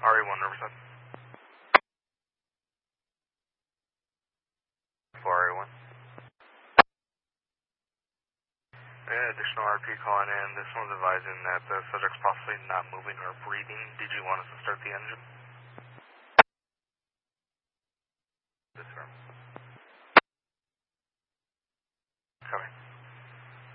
RE1 Riverside. For RE1. Additional RP calling in. This one's advising that the subject's possibly not moving or breathing. Did you want us to start the engine?